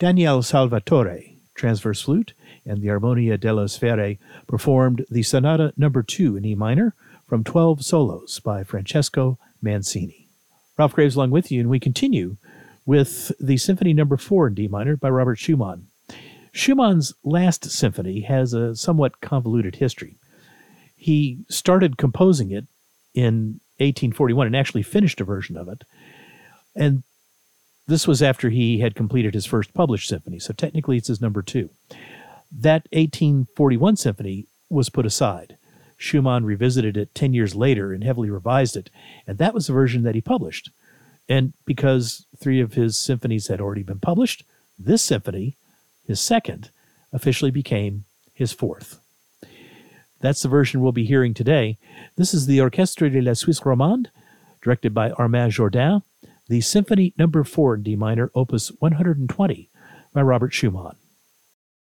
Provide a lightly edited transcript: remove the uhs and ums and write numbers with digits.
Daniele Salvatore, transverse flute, and the Armonia delle Sfere performed the Sonata No. 2 in E minor from 12 solos by Francesco Mancini. Ralph Graves along with you, and we continue with the Symphony No. 4 in D minor by Robert Schumann. Schumann's last symphony has a somewhat convoluted history. He started composing it in 1841 and actually finished a version of it. And this was after he had completed his first published symphony, so technically it's his No. 2. That 1841 symphony was put aside. Schumann revisited it 10 years later and heavily revised it, and that was the version that he published. And because 3 of his symphonies had already been published, this symphony, his second, officially became his 4th. That's the version we'll be hearing today. This is the Orchestre de la Suisse Romande, directed by Armand Jourdain, the Symphony No. 4 in D minor, Opus 120, by Robert Schumann.